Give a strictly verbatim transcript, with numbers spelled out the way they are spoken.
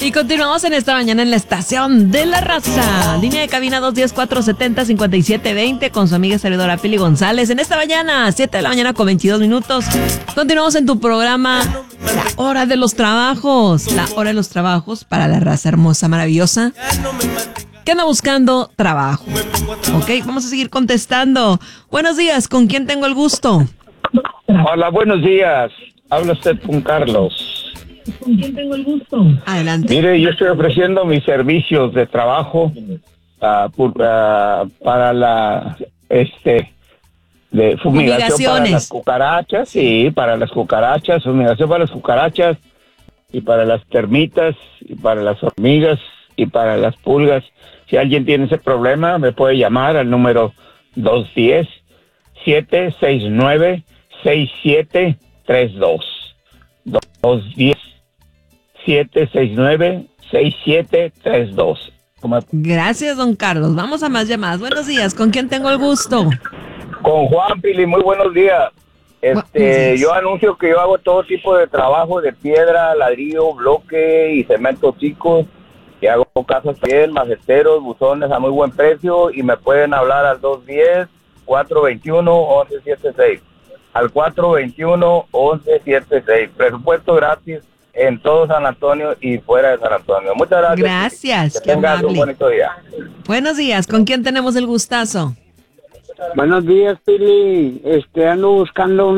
Y continuamos en esta mañana en la estación de la raza. Línea de cabina dos uno cero, cuatro siete cero, cinco siete dos cero con su amiga servidora Pili González. En esta mañana, siete de la mañana con veintidós minutos. Continuamos en tu programa La Hora de los Trabajos. La Hora de los Trabajos para la raza hermosa, maravillosa, que anda buscando trabajo. Ok, vamos a seguir contestando. Buenos días, ¿con quién tengo el gusto? Hola, buenos días. Habla usted con Carlos. ¿Con quién tengo el gusto? Adelante. Mire, yo estoy ofreciendo mis servicios de trabajo uh, por, uh, para la este de fumigación para las cucarachas, sí, para las cucarachas, fumigación para las cucarachas y para las termitas y para las hormigas y para las pulgas. Si alguien tiene ese problema, me puede llamar al número dos uno cero, siete seis nueve, seis siete tres dos. dos uno cero, siete seis nueve, seis siete tres dos. Gracias, don Carlos. Vamos a más llamadas. Buenos días, ¿con quién tengo el gusto? Con Juan Pili, muy buenos días. Este, yo anuncio que yo hago todo tipo de trabajo de piedra, ladrillo, bloque y cemento chico. Y hago casas también, maceteros, buzones a muy buen precio. Y me pueden hablar al dos uno cero, cuatro dos uno, uno uno siete seis. Al cuatro dos uno, uno uno siete seis. Presupuesto gratis en todo San Antonio y fuera de San Antonio. Muchas gracias. Gracias. Que tengan un bonito día. Buenos días, ¿con quién tenemos el gustazo? Buenos días, Pili. Este, ando buscando un